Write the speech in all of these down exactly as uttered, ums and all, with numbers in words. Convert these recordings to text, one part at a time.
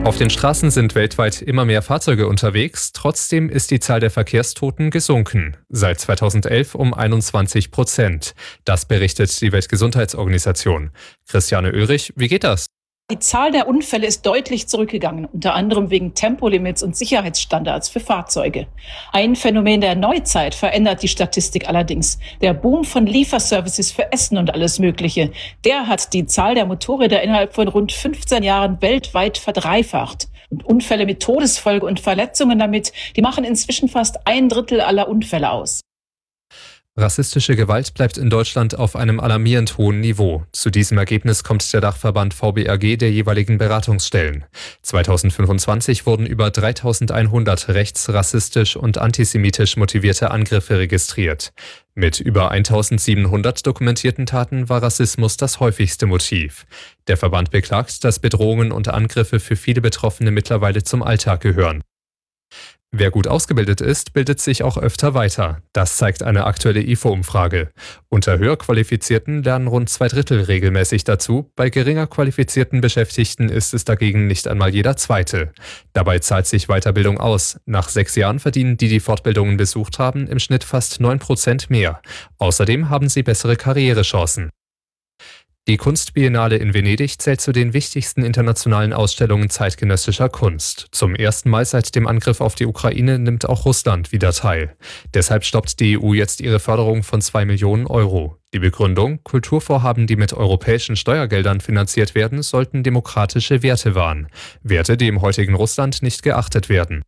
Auf den Straßen sind weltweit immer mehr Fahrzeuge unterwegs, trotzdem ist die Zahl der Verkehrstoten gesunken. Seit zweitausendelf um einundzwanzig Prozent. Das berichtet die Weltgesundheitsorganisation. Christiane Oehrich, wie geht das? Die Zahl der Unfälle ist deutlich zurückgegangen, unter anderem wegen Tempolimits und Sicherheitsstandards für Fahrzeuge. Ein Phänomen der Neuzeit verändert die Statistik allerdings. Der Boom von Lieferservices für Essen und alles Mögliche, der hat die Zahl der Motorräder innerhalb von rund fünfzehn Jahren weltweit verdreifacht. Und Unfälle mit Todesfolge und Verletzungen damit, die machen inzwischen fast ein Drittel aller Unfälle aus. Rassistische Gewalt bleibt in Deutschland auf einem alarmierend hohen Niveau. Zu diesem Ergebnis kommt der Dachverband V B R G der jeweiligen Beratungsstellen. zweitausendfünfundzwanzig wurden über dreitausendeinhundert rechts-, rassistisch und antisemitisch motivierte Angriffe registriert. Mit über eintausendsiebenhundert dokumentierten Taten war Rassismus das häufigste Motiv. Der Verband beklagt, dass Bedrohungen und Angriffe für viele Betroffene mittlerweile zum Alltag gehören. Wer gut ausgebildet ist, bildet sich auch öfter weiter. Das zeigt eine aktuelle I F O-Umfrage. Unter höher Qualifizierten lernen rund zwei Drittel regelmäßig dazu. Bei geringer qualifizierten Beschäftigten ist es dagegen nicht einmal jeder Zweite. Dabei zahlt sich Weiterbildung aus. Nach sechs Jahren verdienen die, die Fortbildungen besucht haben, im Schnitt fast neun Prozent mehr. Außerdem haben sie bessere Karrierechancen. Die Kunstbiennale in Venedig zählt zu den wichtigsten internationalen Ausstellungen zeitgenössischer Kunst. Zum ersten Mal seit dem Angriff auf die Ukraine nimmt auch Russland wieder teil. Deshalb stoppt die E U jetzt ihre Förderung von zwei Millionen Euro. Die Begründung: Kulturvorhaben, die mit europäischen Steuergeldern finanziert werden, sollten demokratische Werte wahren. Werte, die im heutigen Russland nicht geachtet werden.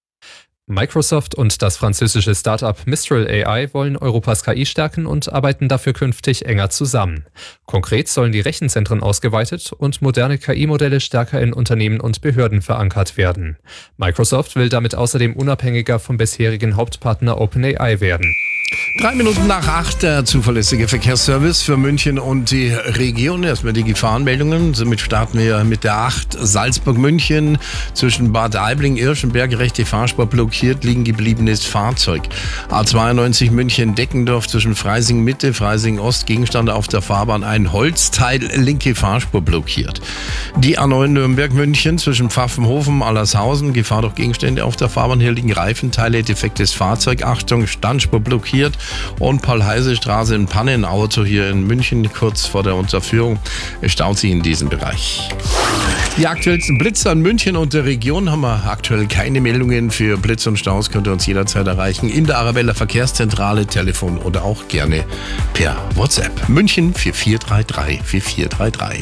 Microsoft und das französische Start-up Mistral A I wollen Europas K I stärken und arbeiten dafür künftig enger zusammen. Konkret sollen die Rechenzentren ausgeweitet und moderne K I-Modelle stärker in Unternehmen und Behörden verankert werden. Microsoft will damit außerdem unabhängiger vom bisherigen Hauptpartner OpenAI werden. Drei Minuten nach acht, der zuverlässige Verkehrsservice für München und die Region. Erstmal die Gefahrenmeldungen. Somit starten wir mit der acht. Salzburg-München zwischen Bad Aibling-Irschenberg. Rechte Fahrspur blockiert, liegen gebliebenes Fahrzeug. A zweiundneunzig München-Deckendorf zwischen Freising-Mitte, Freising-Ost. Gegenstand auf der Fahrbahn ein Holzteil, linke Fahrspur blockiert. Die A neun Nürnberg-München zwischen Pfaffenhofen, Allershausen. Gefahr durch Gegenstände auf der Fahrbahn. Hier liegen Reifenteile, defektes Fahrzeug. Achtung, Standspur blockiert. Und Paul-Heise-Straße in Panne, ein Auto hier in München, kurz vor der Unterführung. Es staut sich in diesem Bereich. Die aktuellsten Blitzer in München und der Region haben wir aktuell keine Meldungen. Für Blitz und Staus könnt ihr uns jederzeit erreichen in der Arabella Verkehrszentrale, Telefon oder auch gerne per WhatsApp. München vier vier drei drei vier vier drei drei.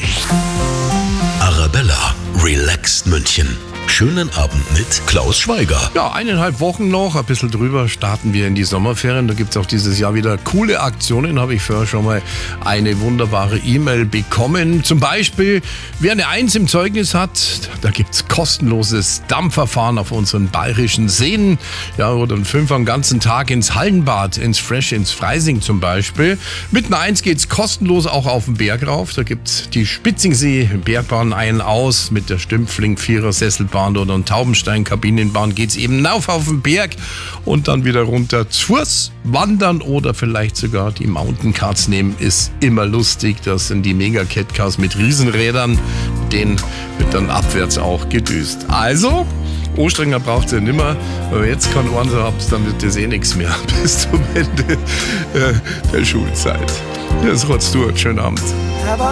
Arabella, relaxed München. Schönen Abend mit Klaus Schweiger. Ja, eineinhalb Wochen noch, ein bisschen drüber starten wir in die Sommerferien. Da gibt es auch dieses Jahr wieder coole Aktionen. Habe ich vorher schon mal eine wunderbare E-Mail bekommen. Zum Beispiel, wer eine Eins im Zeugnis hat, da gibt es kostenloses Dampferfahren auf unseren bayerischen Seen. Ja, oder ein Fünfer am ganzen Tag ins Hallenbad, ins Fresh, ins Freising zum Beispiel. Mit einer Eins geht es kostenlos auch auf den Berg rauf. Da gibt es die Spitzingsee Bergbahn ein aus mit der Stümpfling Vierer Sesselbahn oder ein Taubenstein-Kabinenbahn geht es eben rauf auf den Berg und dann wieder runter zurs wandern oder vielleicht sogar die Mountain Carts nehmen. Ist immer lustig. Das sind die Mega-Cat-Cars mit Riesenrädern. Mit denen wird dann abwärts auch gedüst. Also, Anstrenger braucht ihr nimmer. Wenn ihr jetzt keinen Ohren habt, dann wird das eh nichts mehr bis zum Ende der Schulzeit. Das war's, du. Schönen Abend.